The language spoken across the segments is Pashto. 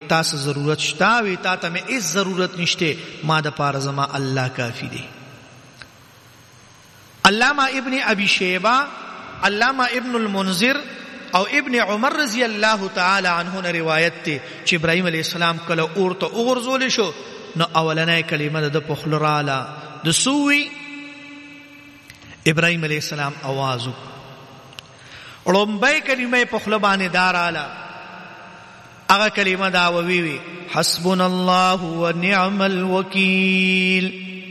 تاسو ضرورت شتا وی تا ته مې هیڅ ضرورت نشته ما د پاره زما الله کافی دی. علامہ ابن ابی شیبہ، علامہ ابن المنذر او ابن عمر رضی اللہ تعالی عنہ نے روایت تے چې ابراہیم علیہ السلام کله اورته وګرځول شو نو اولنۍ کلمه د پخلو رااله د سوی ابراہیم علیہ السلام आवाज وړومبۍ کلمه پخلو باندې داراله هغه کلمه دا وی حسبنا الله ونعم الوکیل.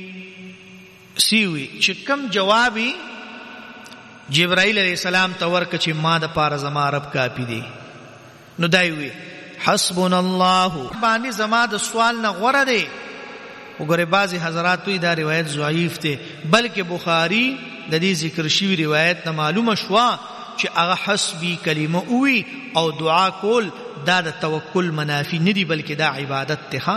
سیوی چې کوم جوابی جبرائیل علیہ السلام ته ورکړه چې ما د پاره زما رب کافی دی نو دای وی حسبنا الله باندې زما د سوال نه غوړه دی. وګوره بعضی حضرات وی دا روایت ضعیف دی بلکې بخاری د دې ذکر شوی روایت نه معلومه شوا چې هغه حسبی کلمه وی او دعا کول دا د توکل منافی ندی بلکې دا عبادت ته.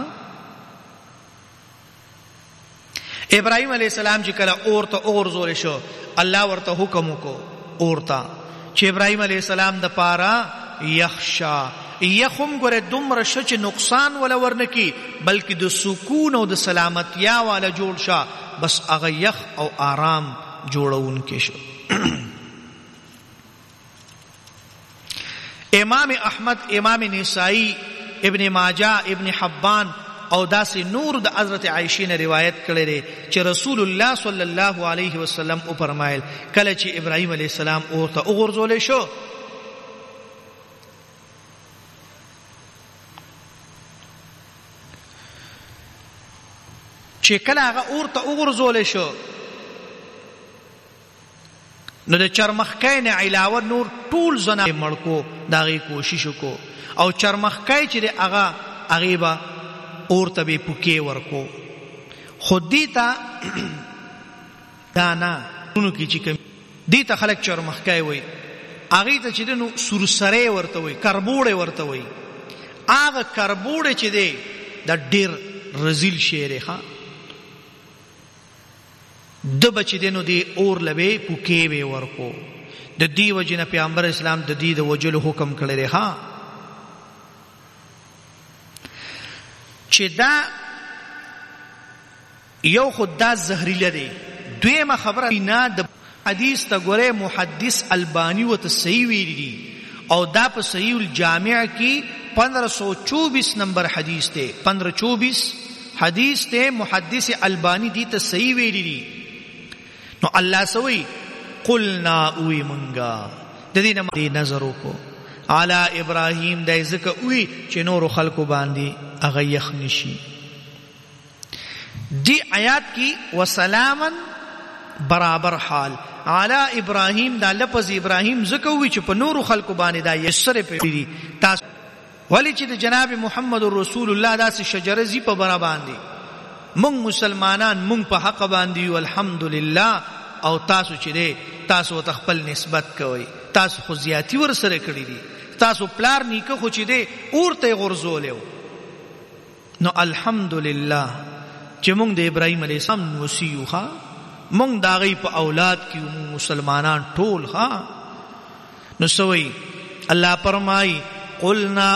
ابراہیم علیہ السلام چې کله اورته اورزول شو الله ورته حکم وکړو اورته چې ابراہیم علیہ السلام د پاره یخشا یخم ګره دومره شچ نقصان ولا ورنکی بلکې د سکون او د سلامتیا والا جوړ شا بس هغه یخ او آرام جوړون کې شو. امام احمد، امام نسائی، ابن ماجہ، ابن حبان او داسې نور د حضرت عائشہ نے روایت کړي لري چې رسول الله صلی الله علیه وسلم او فرمایل کله چې ابراہیم علیہ السلام اورته وګرځول شو چې کله هغه اورته وګرځول شو نو د چرمخکای نه علاوه نور ټول زنا مړکو داغي کوشش وکړو او چرمخکای چې هغه غیبا اور تبی پوکے ورکو خود دیتا دانا نونو کی چی کمی دیتا خلق چرمخکای وی آغیتا چی دنو سرسرے ورتوی کربوڑے ورتوی آغا کربوڑے چی دے دا دیر رزیل شیرے خواہ دبا چی دنو دے اور لبے پوکے بے ورکو دا دی وجن پیامبر اسلام دا دی دا وجل حکم کردے خواہ چې دا یو خود دا زهريله دی. دویمه خبره نه د حدیث ته ګوره محدث البانی وت صحیح ویلی دی او دا په صحیح الجامع کې 1524 نمبر حدیث ته 1524 حدیث ته محدث البانی دی ته صحیح ویلی دی. نو الله سوی قلنا اوی منگا د دې نه نظر وکړو علی ابراہیم دای زکه وی چې نور خلقو باندې اغه یخ نشي. دی آیات کی وسلاما برابر حال علی ابراہیم دا لفظ ابراہیم زکه وی چې په نور خلقو باندې دا یسر پیری تاسو ولی چې د جناب محمد رسول الله داسې شجره زی په برا باندې مونږ مسلمانان مونږ په حق باندې والحمدلله او تاسو چې تاسو تخپل نسبت کوي تاسو خو زیاتی ور سره کړی دي تاسو پلار نیکه خو چې دی اورته غرزولیو. نو الحمدلله چې موږ د ابراهیم علیه السلام وصیو ښا موږ دا غي په اولاد کې مسلمانان ټول ښا نو سوی الله فرمای قلنا